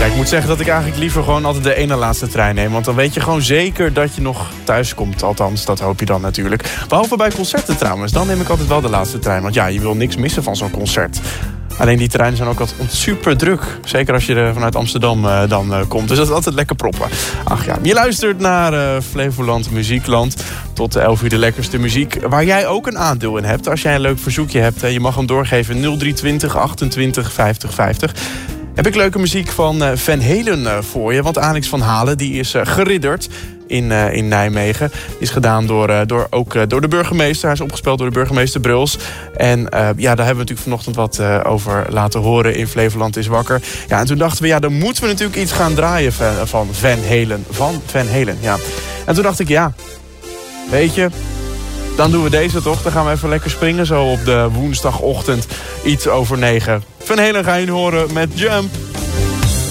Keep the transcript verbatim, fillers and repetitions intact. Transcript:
ik moet zeggen dat ik eigenlijk liever gewoon altijd de ene laatste trein neem. Want dan weet je gewoon zeker dat je nog thuis komt. Althans, dat hoop je dan natuurlijk. Behalve bij concerten trouwens. Dan neem ik altijd wel de laatste trein. Want ja, je wil niks missen van zo'n concert. Alleen die treinen zijn ook altijd super druk. Zeker als je er vanuit Amsterdam uh, dan uh, komt. Dus dat is altijd lekker proppen. Ach ja, je luistert naar uh, Flevoland Muziekland. Tot elf uur de lekkerste muziek. Waar jij ook een aandeel in hebt. Als jij een leuk verzoekje hebt. Uh, je mag hem doorgeven nul drie twintig achtentwintig vijftig vijftig. Heb ik leuke muziek van uh, Van Halen uh, voor je. Want Alex van Halen die is uh, geridderd in, uh, in Nijmegen. Is gedaan door, uh, door, ook, uh, door de burgemeester. Hij is opgespeeld door de burgemeester Bruls. En uh, ja, daar hebben we natuurlijk vanochtend wat uh, over laten horen in Flevoland is wakker. Ja, en toen dachten we, ja, dan moeten we natuurlijk iets gaan draaien van, van Van Halen. Van Van Halen, ja. En toen dacht ik, ja, weet je, dan doen we deze toch. Dan gaan we even lekker springen zo op de woensdagochtend. Iets over negen. Van Halen ga je horen met Jump.